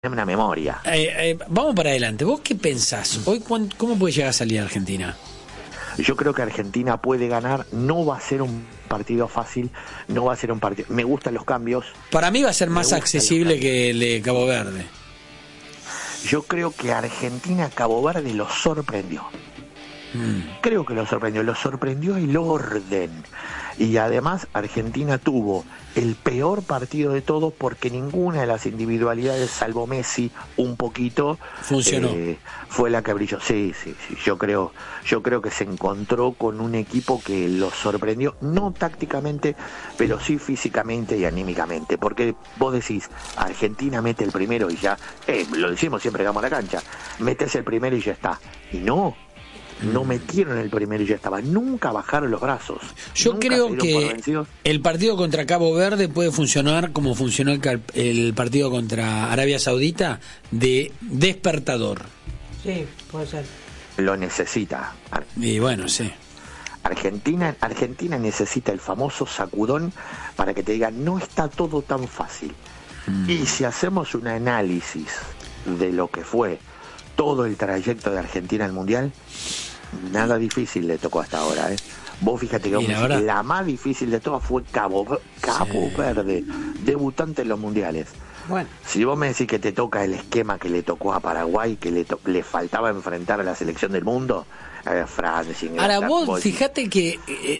una memoria. Vamos para adelante. ¿Vos qué pensás? Hoy, ¿cómo puede llegar a salir Argentina? Yo creo que Argentina puede ganar. No va a ser un partido fácil. No va a ser un partido. Me gustan los cambios. Para mí va a ser más accesible que el de Cabo Verde. Yo creo que Argentina, Cabo Verde lo sorprendió. Creo que lo sorprendió el orden. Y además Argentina tuvo el peor partido de todos porque ninguna de las individualidades, salvo Messi un poquito, funcionó. Fue la que brilló. Sí. Yo creo que se encontró con un equipo que lo sorprendió, no tácticamente, pero sí físicamente y anímicamente. Porque vos decís, Argentina mete el primero y ya, lo decimos siempre que vamos a la cancha, metes el primero y ya está. Y no metieron el primero y ya estaba. Nunca bajaron los brazos. Yo creo que el partido contra Cabo Verde puede funcionar como funcionó el partido contra Arabia Saudita, de despertador. Sí, puede ser. Lo necesita. Y bueno, sí. Argentina necesita el famoso sacudón para que te digan, no está todo tan fácil. Y si hacemos un análisis de lo que fue todo el trayecto de Argentina al Mundial, nada difícil le tocó hasta ahora, Vos fíjate que la más difícil de todas fue Cabo Verde, debutante en los mundiales. Bueno. Si vos me decís que te toca el esquema que le tocó a Paraguay, que le faltaba enfrentar a la selección del mundo, Francia, Inglaterra. Ahora vos fíjate que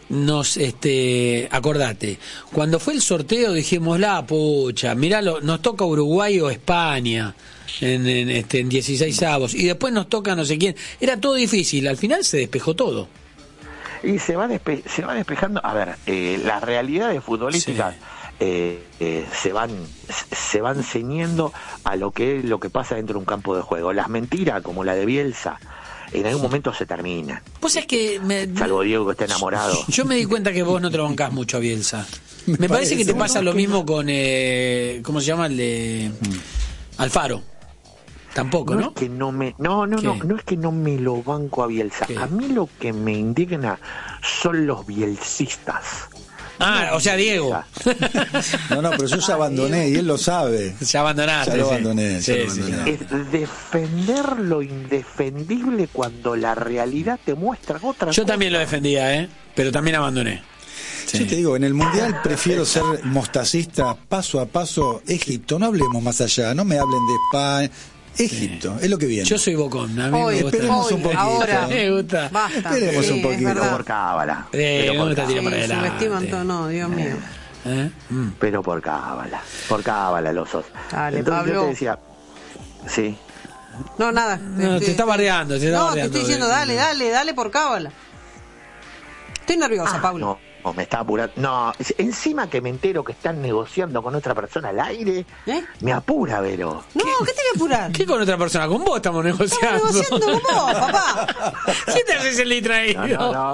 acordate, cuando fue el sorteo dijimos, la pucha, miralo, nos toca Uruguay o España en 16avos, y después nos toca no sé quién. Era todo difícil, al final se despejó todo. Y se va despejando. A ver, las realidades futbolísticas se van ceñiendo a lo que pasa dentro de un campo de juego. Las mentiras, como la de Bielsa, en algún momento se terminan. Pues es que salvo Diego, que está enamorado. Yo me di cuenta que vos no te lo bancás mucho a Bielsa. Me parece que te pasa lo mismo con ¿cómo se llama? El de Alfaro. Tampoco, ¿no? Es que no es que no me lo banco a Bielsa. ¿Qué? A mí lo que me indigna son los bielsistas. O sea, Diego. No, pero yo ya abandoné y él lo sabe. Ya abandonaste. Ya lo abandoné. Sí. Es defender lo indefendible cuando la realidad te muestra otra cosa. Yo también lo defendía, pero también abandoné. Sí. Yo te digo, en el Mundial prefiero ser mostacista paso a paso. Egipto, no hablemos más allá, no me hablen de España. Egipto, es lo que viene. Yo soy bocón, a mí me gusta. Esperemos un poquito. Ahora, me gusta. Basta. Esperemos un poquito. Pero por cábala. Subestiman todo, no, Dios mío. Pero por cábala los sos. Dale, entonces Pablo. yo te decía, sí. No, nada. No, te está bardeando. Te estoy diciendo, dale por cábala. Estoy nerviosa, Pablo. No, me está apurando. No, encima que me entero que están negociando con otra persona al aire, me apura, Vero. No, ¿qué te voy a apurar? ¿Qué con otra persona? Con vos estamos negociando. Estamos negociando con vos, papá. ¿Qué te haces el distraído? No.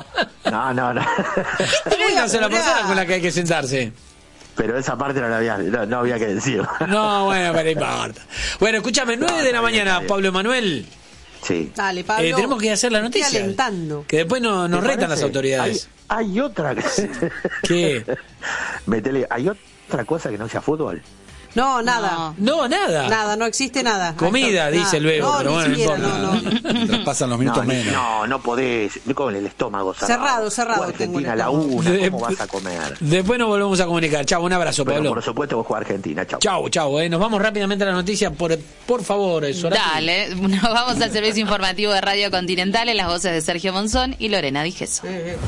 Tenés una sola persona con la que hay que sentarse. Pero esa parte no había que decir. No, bueno, pero importa. Bueno, escúchame, 9 de la mañana, Pablo Emanuel. Sí. Dale, Pablo. Tenemos que hacer la noticia. Estoy alentando. Que después nos retan las autoridades. Hay otra. ¿Qué? Hay otra cosa que no sea fútbol. No, nada. No, nada. Nada, no existe nada. Comida, dice el Bebo, pero bueno, no importa. Pasan los minutos menos. No podés. Con el estómago cerrado. Argentina a la una, ¿cómo vas a comer? Después nos volvemos a comunicar. Chau, un abrazo, pero Pablo. Por supuesto vos jugás Argentina. Chau. Nos vamos rápidamente a la noticia. Por favor, Soraya. Dale, nos vamos al servicio informativo de Radio Continental en las voces de Sergio Monzón y Lorena Digeso.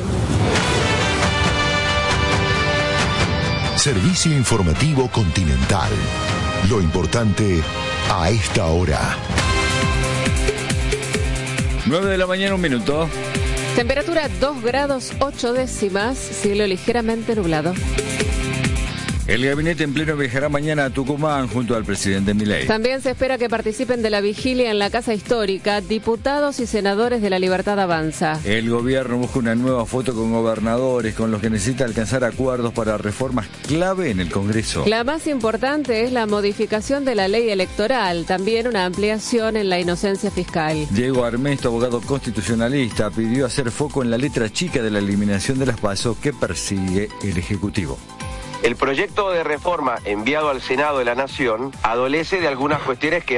Servicio informativo Continental. Lo importante a esta hora. 9 de la mañana, 1 minuto. Temperatura 2 grados 8 décimas, cielo ligeramente nublado. El gabinete en pleno viajará mañana a Tucumán junto al presidente Milei. También se espera que participen de la vigilia en la Casa Histórica diputados y senadores de La Libertad Avanza. El gobierno busca una nueva foto con gobernadores con los que necesita alcanzar acuerdos para reformas clave en el Congreso. La más importante es la modificación de la ley electoral, también una ampliación en la inocencia fiscal. Diego Armesto, abogado constitucionalista, pidió hacer foco en la letra chica de la eliminación de las PASO que persigue el Ejecutivo. El proyecto de reforma enviado al Senado de la Nación adolece de algunas cuestiones que